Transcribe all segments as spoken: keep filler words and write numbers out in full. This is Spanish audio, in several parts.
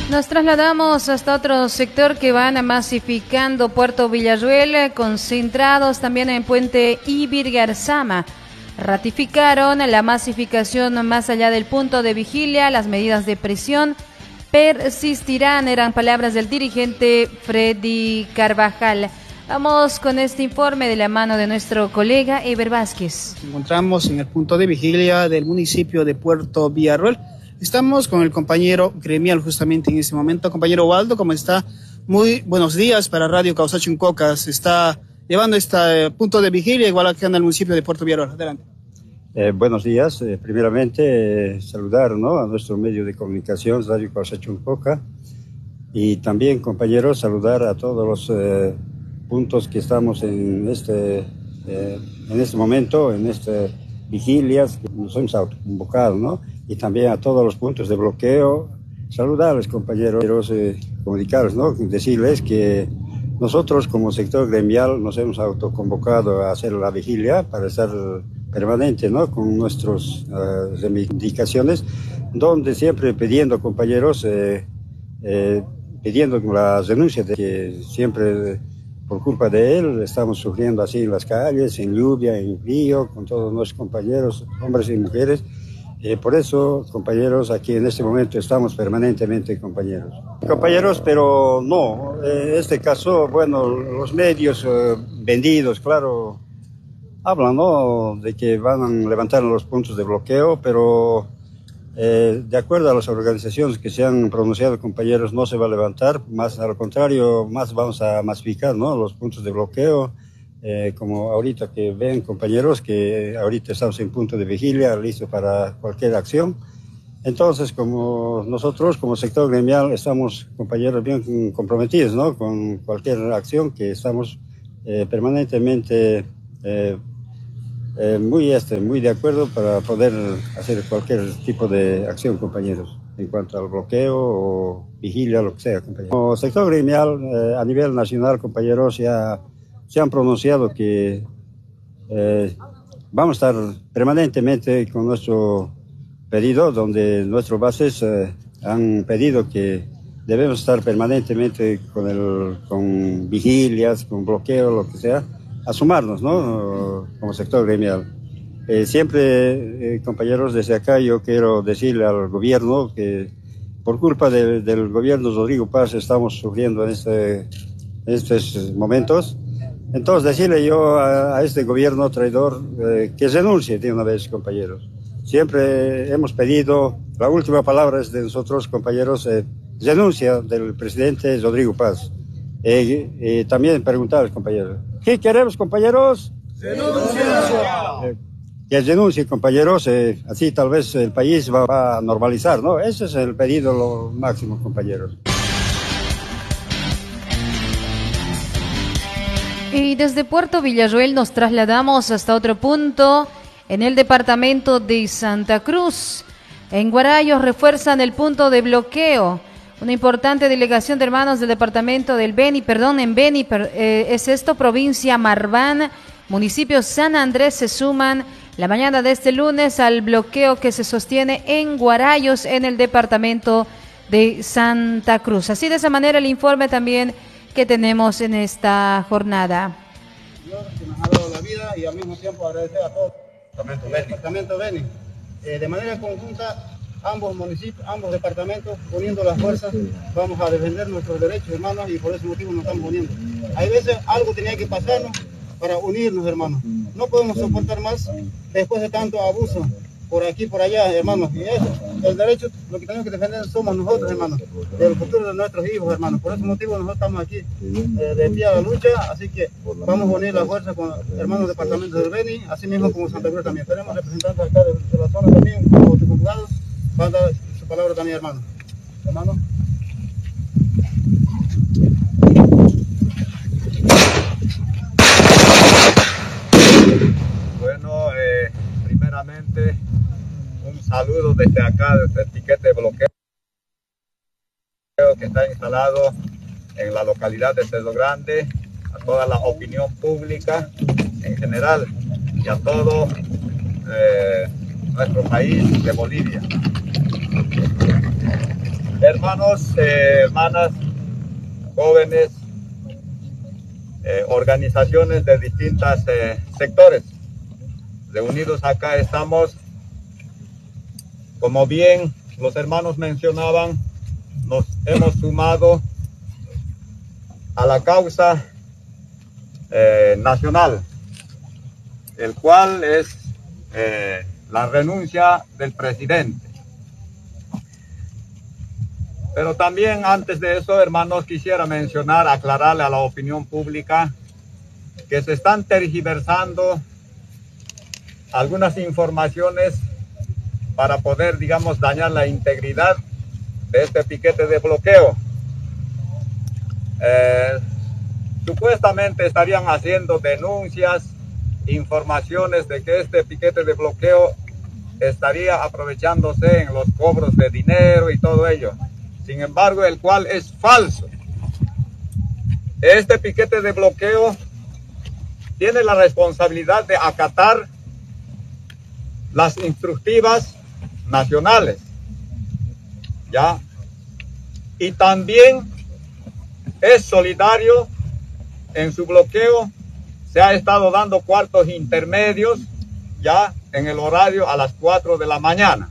Nos trasladamos hasta otro sector que van masificando Puerto Villarruel, concentrados también en Puente Ibirgarzama. Ratificaron la masificación más allá del punto de vigilia, las medidas de presión persistirán, eran palabras del dirigente Freddy Carvajal. Vamos con este informe de la mano de nuestro colega Eber Vázquez. Nos encontramos en el punto de vigilia del municipio de Puerto Villarruel. Estamos con el compañero gremial justamente en este momento. Compañero Waldo, ¿cómo está? Muy buenos días para Radio Causachuncocas. Se está llevando este punto de vigilia, igual aquí en el municipio de Puerto Villarruel. Adelante. Eh, buenos días. Eh, primeramente, eh, saludar, ¿no?, a nuestro medio de comunicación, Radio Causachuncocas. Y también, compañeros, saludar a todos los eh, puntos que estamos en este, eh, en este momento, en estas vigilias que nos hemos autoconvocado, ¿no? Y también a todos los puntos de bloqueo. Saludarles, compañeros, eh, comunicarles, ¿no?, decirles que nosotros como sector gremial nos hemos autoconvocado a hacer la vigilia para estar permanente, ¿no?, con nuestras uh, reivindicaciones, donde siempre pidiendo, compañeros, eh, eh, pidiendo las denuncias de que siempre por culpa de él estamos sufriendo así en las calles, en lluvia, en frío, con todos nuestros compañeros, hombres y mujeres. Eh, por eso, compañeros, aquí en este momento estamos permanentemente, compañeros. Compañeros, pero no, en este caso, bueno, los medios eh, vendidos, claro, hablan, ¿no?, de que van a levantar los puntos de bloqueo, pero eh, de acuerdo a las organizaciones que se han pronunciado, compañeros, no se va a levantar, más al contrario, más vamos a masificar, ¿no?, los puntos de bloqueo. Eh, como ahorita que ven, compañeros, que ahorita estamos en punto de vigilia, listo para cualquier acción. Entonces, como nosotros, como sector gremial, estamos, compañeros, bien comprometidos, ¿no?, con cualquier acción, que estamos eh, permanentemente eh, eh, muy, este, muy de acuerdo para poder hacer cualquier tipo de acción, compañeros, en cuanto al bloqueo o vigilia, lo que sea, compañeros. Como sector gremial, eh, a nivel nacional, compañeros, ya se han pronunciado que eh, vamos a estar permanentemente con nuestro pedido, donde nuestros bases eh, han pedido que debemos estar permanentemente con, el, con vigilias, con bloqueo, lo que sea, a sumarnos, ¿no?, como sector gremial. Eh, siempre, eh, compañeros, desde acá yo quiero decirle al gobierno que por culpa de, del gobierno Rodrigo Paz estamos sufriendo en, este, en estos momentos. Entonces, decirle yo a, a este gobierno traidor eh, que renuncie de una vez, compañeros. Siempre hemos pedido, la última palabra es de nosotros, compañeros, eh, renuncia del presidente Rodrigo Paz. Eh, eh, también preguntarles, compañeros, ¿qué queremos, compañeros? ¡Renuncia! Eh, que renuncie, compañeros, eh, así tal vez el país va, va a normalizar, ¿no? Ese es el pedido lo máximo, compañeros. Y desde Puerto Villarruel nos trasladamos hasta otro punto, en el departamento de Santa Cruz. En Guarayos refuerzan el punto de bloqueo. Una importante delegación de hermanos del departamento del Beni, perdón, en Beni, per, eh, es esto, provincia Marván, municipio San Andrés, se suman la mañana de este lunes al bloqueo que se sostiene en Guarayos, en el departamento de Santa Cruz. Así, de esa manera, el informe también que tenemos en esta jornada. Dios, que nos ha dado la vida, y al mismo tiempo agradecer a todos el departamento Beni. Eh, de manera conjunta, ambos municipios, ambos departamentos, uniendo las fuerzas, vamos a defender nuestros derechos, hermanos, y por ese motivo nos estamos uniendo. Hay veces algo tenía que pasarnos para unirnos, hermanos. No podemos soportar más después de tanto abuso por aquí, por allá, hermanos. Y eso, el derecho, lo que tenemos que defender somos nosotros, hermanos, del futuro de nuestros hijos, hermanos. Por ese motivo nosotros estamos aquí eh, de pie a la lucha, así que vamos a unir la fuerza con hermanos departamentos del Beni, así mismo como Santa Cruz también. Tenemos representantes acá de, de la zona también, como diputados, van a dar su palabra también, hermano. Hermano. Bueno, eh, primeramente, un saludo desde acá, desde el tiquete de bloqueo que está instalado en la localidad de Cerro Grande, a toda la opinión pública en general y a todo eh, nuestro país de Bolivia. Ver hermanos, eh, hermanas, jóvenes, eh, organizaciones de distintos eh, sectores, reunidos acá estamos, como bien los hermanos mencionaban, nos hemos sumado a la causa eh, nacional, el cual es eh, la renuncia del presidente. Pero también antes de eso, hermanos, quisiera mencionar, aclararle a la opinión pública que se están tergiversando algunas informaciones para poder, digamos, dañar la integridad de este piquete de bloqueo. Eh, supuestamente estarían haciendo denuncias, informaciones de que este piquete de bloqueo estaría aprovechándose en los cobros de dinero y todo ello. Sin embargo, el cual es falso. Este piquete de bloqueo tiene la responsabilidad de acatar las instructivas nacionales, ¿ya? Y también es solidario en su bloqueo. Se ha estado dando cuartos intermedios, ya en el horario a las cuatro de la mañana.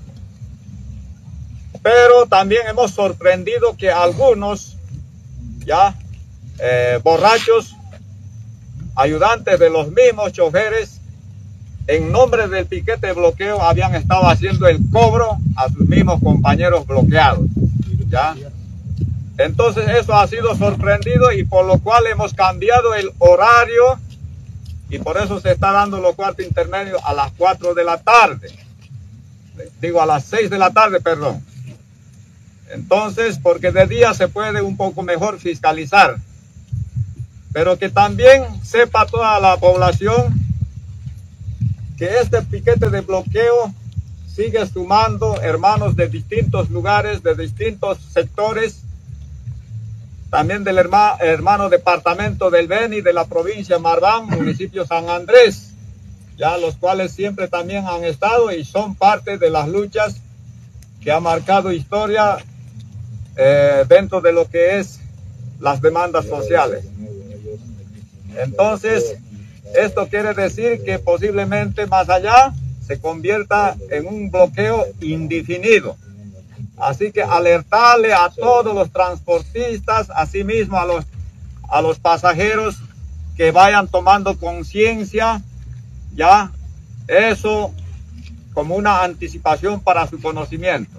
Pero también hemos sorprendido que algunos, ya, eh, borrachos, ayudantes de los mismos choferes, en nombre del piquete de bloqueo, habían estado haciendo el cobro a sus mismos compañeros bloqueados, ya. Entonces eso ha sido sorprendido y por lo cual hemos cambiado el horario y por eso se está dando los cuartos intermedios a las cuatro de la tarde. Digo, a las seis de la tarde, perdón. Entonces, porque de día se puede un poco mejor fiscalizar. Pero que también sepa toda la población que este piquete de bloqueo sigue sumando hermanos de distintos lugares, de distintos sectores, también del hermano, hermano departamento del Beni, de la provincia Marván, municipio San Andrés, ya los cuales siempre también han estado y son parte de las luchas que ha marcado historia eh, dentro de lo que es las demandas sociales. Entonces, esto quiere decir que posiblemente más allá se convierta en un bloqueo indefinido. Así que alertarle a todos los transportistas, asimismo a los, a los pasajeros que vayan tomando conciencia, ya, eso como una anticipación para su conocimiento.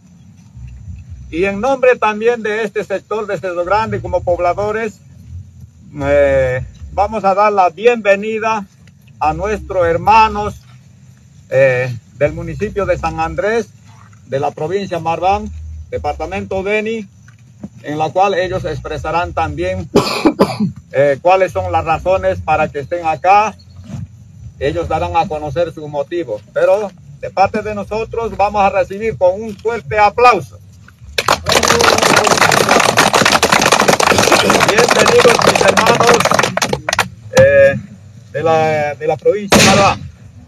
Y en nombre también de este sector de Cerro Grande como pobladores, eh, vamos a dar la bienvenida a nuestros hermanos eh, del municipio de San Andrés, de la provincia Marván, departamento Beni, en la cual ellos expresarán también eh, cuáles son las razones para que estén acá. Ellos darán a conocer sus motivos, pero de parte de nosotros vamos a recibir con un fuerte aplauso. Bienvenidos mis hermanos eh, de, la, de la provincia de Marván.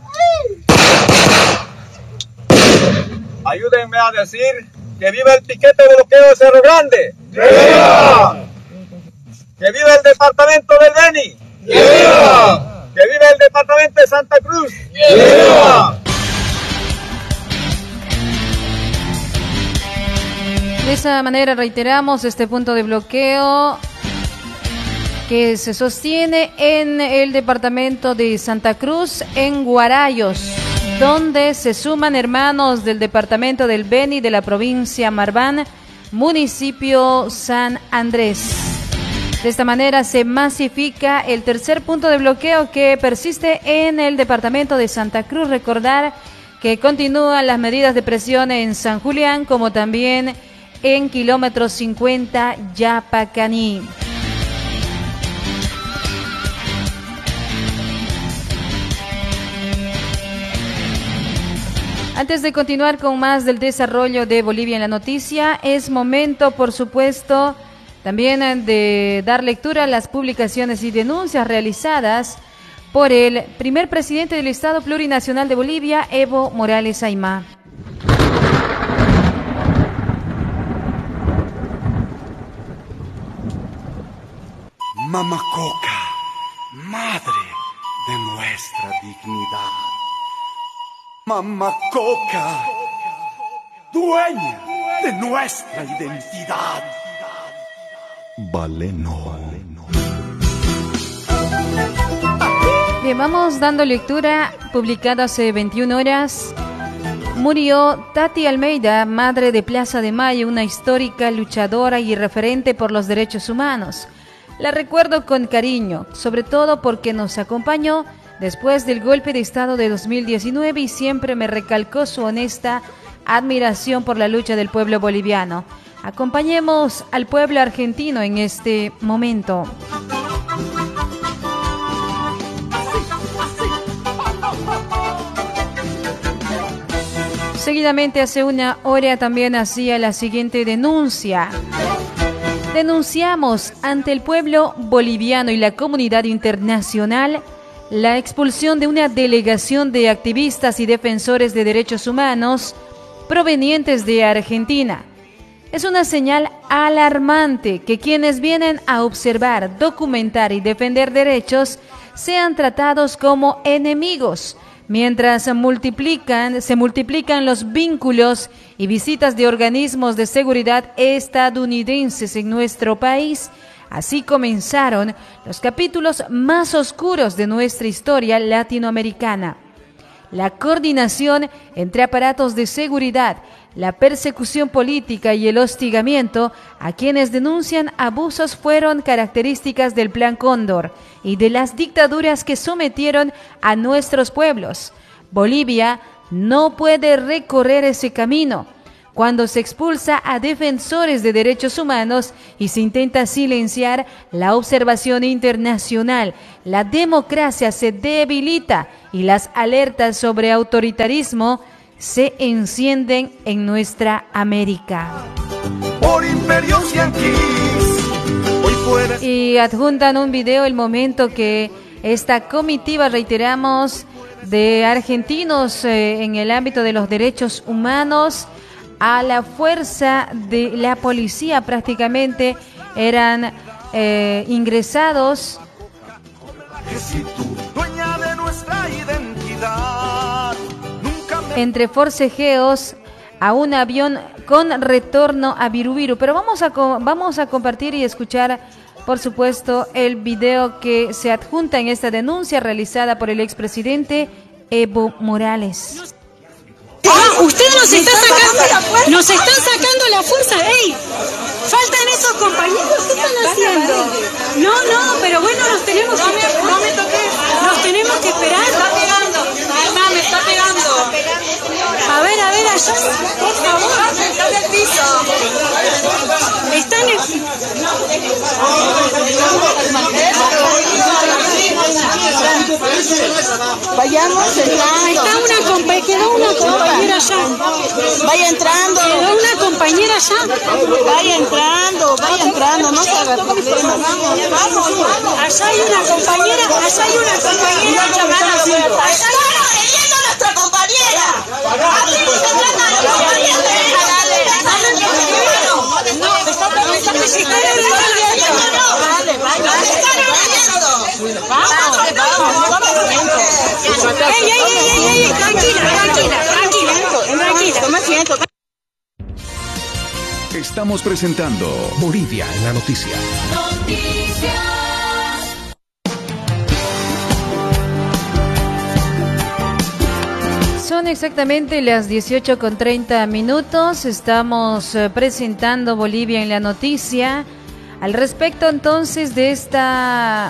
Ayúdenme a decir que viva el piquete de bloqueo de Cerro Grande. ¡Viva! Que viva el departamento del Beni. ¡Viva! Que viva el departamento de Santa Cruz. ¡Viva! De esa manera reiteramos este punto de bloqueo que se sostiene en el departamento de Santa Cruz, en Guarayos, donde se suman hermanos del departamento del Beni, de la provincia Marván, municipio San Andrés. De esta manera se masifica el tercer punto de bloqueo que persiste en el departamento de Santa Cruz. Recordar que continúan las medidas de presión en San Julián, como también en kilómetro cincuenta Yapacaní. Antes de continuar con más del desarrollo de Bolivia en la noticia, es momento, por supuesto, también de dar lectura a las publicaciones y denuncias realizadas por el primer presidente del Estado Plurinacional de Bolivia, Evo Morales Aymá. Mamá Coca, madre de nuestra dignidad. Mamá Coca, dueña de nuestra identidad. Valeno. Bien, vamos dando lectura, publicada hace veintiuna horas. Murió Tati Almeida, madre de Plaza de Mayo, una histórica luchadora y referente por los derechos humanos. La recuerdo con cariño, sobre todo porque nos acompañó después del golpe de Estado de dos mil diecinueve y siempre me recalcó su honesta admiración por la lucha del pueblo boliviano. Acompañemos al pueblo argentino en este momento. Seguidamente, hace una hora también hacía la siguiente denuncia. Denunciamos ante el pueblo boliviano y la comunidad internacional la expulsión de una delegación de activistas y defensores de derechos humanos provenientes de Argentina. Es una señal alarmante que quienes vienen a observar, documentar y defender derechos sean tratados como enemigos, mientras multiplican, se multiplican los vínculos y visitas de organismos de seguridad estadounidenses en nuestro país. Así comenzaron los capítulos más oscuros de nuestra historia latinoamericana. La coordinación entre aparatos de seguridad, la persecución política y el hostigamiento a quienes denuncian abusos fueron características del Plan Cóndor y de las dictaduras que sometieron a nuestros pueblos. Bolivia no puede recorrer ese camino. Cuando se expulsa a defensores de derechos humanos y se intenta silenciar la observación internacional, la democracia se debilita y las alertas sobre autoritarismo se encienden en nuestra América. Por imperios yanquis, hoy fuera... Y adjuntan un video el momento que esta comitiva, reiteramos, de argentinos eh, en el ámbito de los derechos humanos, a la fuerza de la policía prácticamente eran eh, ingresados entre forcejeos a un avión con retorno a Virubiru. Pero vamos a, vamos a compartir y escuchar, por supuesto, el video que se adjunta en esta denuncia realizada por el expresidente Evo Morales. Ah, ustedes nos están sacando, nos están sacando la fuerza, ey, faltan esos compañeros, ¿qué están haciendo? No, no, pero bueno, nos tenemos que, no me toques, nos tenemos que esperar. Me está pegando, mamá, me está pegando. A ver, a ver, allá, por favor, está en el piso. Está en el Vayamos entrando. Está una compañera, quedó una compañera allá. Vaya entrando. Quedó una compañera allá. Vaya entrando, vaya entrando, no se haga problema. Vamos, vamos, vamos. Allá hay una compañera, allá hay una compañera. Allá estamos hiriendo a nuestra compañera. Así no se trata a la compañera. No, me está persiguiendo. Vale, vaya. Vamos, vamos, vamos. Ey, ey, ey, ey, tranquila, tranquila, tranquila, tranquila. Toma asiento. Estamos presentando Bolivia en la noticia. Noticias. Son exactamente las dieciocho con treinta minutos. Estamos eh, presentando Bolivia en la noticia. Al respecto entonces de esta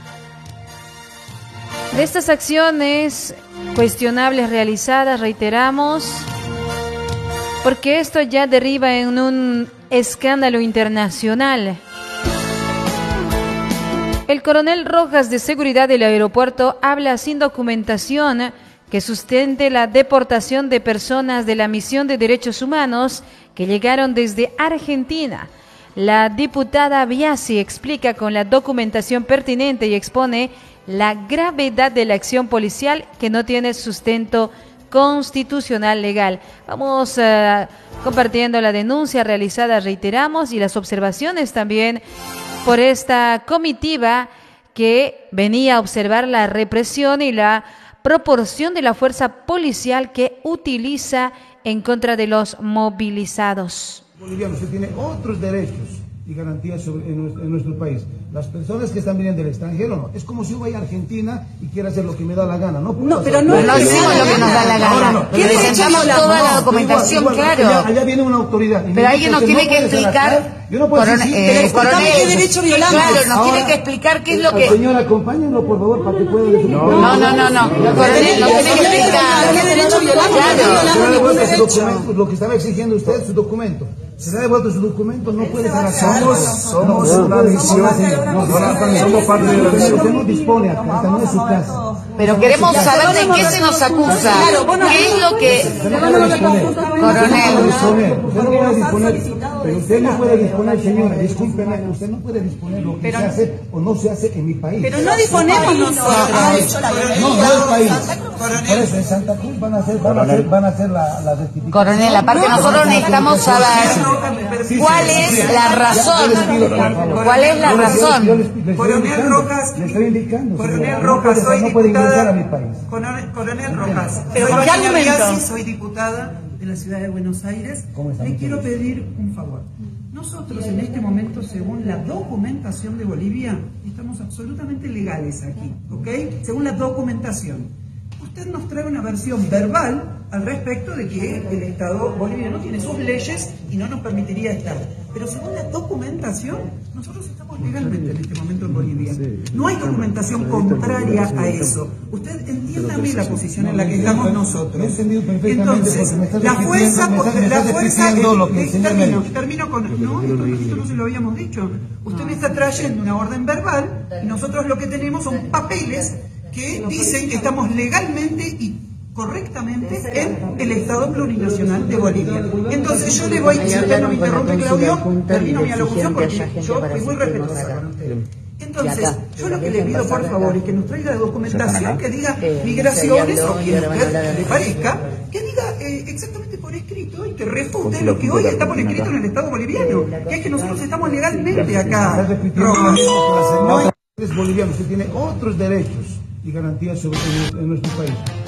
de estas acciones cuestionables realizadas, reiteramos, porque esto ya deriva en un escándalo internacional. El coronel Rojas de Seguridad del Aeropuerto habla sin documentación que sustente la deportación de personas de la Misión de Derechos Humanos que llegaron desde Argentina. La diputada Biasi explica con la documentación pertinente y expone la gravedad de la acción policial que no tiene sustento constitucional legal. Vamos uh, compartiendo la denuncia realizada, reiteramos, y las observaciones también por esta comitiva que venía a observar la represión y la proporción de la fuerza policial que utiliza en contra de los movilizados. Boliviano, usted tiene otros derechos y garantías sobre, en, nuestro, en nuestro país. Las personas que están viniendo del extranjero, no. Es como si yo vaya a Argentina y quiera hacer lo que me da la gana. No, no pero no, no hicimos lo que nos da la gana. No, no, presentamos toda la documentación, igual, igual, claro. Allá, allá viene una autoridad. Pero alguien nos tiene no que explicar... Yo no puedo coronel, decir, eh, coronel, ¿qué derecho violamos? Claro, nos ahora, tiene que explicar qué es lo que... Señora, acompáñenlo, por favor, para que pueda decir... No, no, no, no, no. Coronel, nos tiene que explicar. ¿Qué derecho violamos? Claro. Lo que estaba exigiendo usted, su documento. Se le ha devuelto su documento, no puede ser así. Somos, somos una misión, somos parte de la misión. Usted no dispone acá, esta no es su casa. Pero queremos saber de qué se nos acusa. ¿Qué es lo que... Coronel. Usted no puede disponer, pero usted no puede disponer, señora, discúlpeme, usted no puede disponer lo que se hace o no se hace en mi país. Pero no disponemos nosotros. No, no el país. Por eso en Santa Cruz van a hacer, van a hacer, van a hacer la, la rectificación. Coronel, aparte nosotros necesitamos saber cuál es la razón. ¿Cuál es la razón? Coronel Rojas, le estoy indicando. Coronel Rojas, soy diputada. Coronel Rojas, soy diputada de la ciudad de Buenos Aires. Le quiero pedir un favor. Nosotros en este momento, según la documentación de Bolivia, estamos absolutamente legales aquí, ¿ok? Según la documentación. Usted nos trae una versión verbal al respecto de que el Estado boliviano tiene sus leyes y no nos permitiría estar. Pero según la documentación, nosotros estamos legalmente en este momento en Bolivia. No hay documentación contraria a eso. Usted entiéndame la posición en la que estamos nosotros. Entonces, la fuerza... La fuerza termino, termino con... No, esto no se lo habíamos dicho. Usted me está trayendo una orden verbal y nosotros lo que tenemos son papeles que dicen que estamos legalmente y correctamente en el Estado plurinacional de Bolivia. Entonces yo le voy, si usted no me interrumpe, Claudio, termino mi alocución porque yo fui muy respetuosa con usted. Entonces, yo lo que le pido por favor es que nos traiga documentación que diga migraciones o quien a usted le parezca, que diga eh, exactamente por escrito y que refute lo que hoy está por escrito en el Estado boliviano, que es que nosotros estamos legalmente acá. No es boliviano, usted tiene otros derechos y garantías sobre, en, en nuestro país.